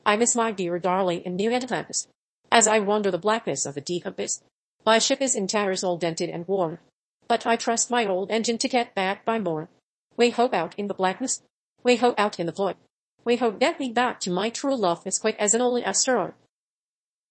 I miss my dear darling in New Atlantis. As I wander the blackness of the deep abyss, my ship is in towers all dented and worn, but I trust my old engine to get back by morn. Way ho out in the blackness, way ho out in the void, way ho get me back to my true love as quick as an old asteroid.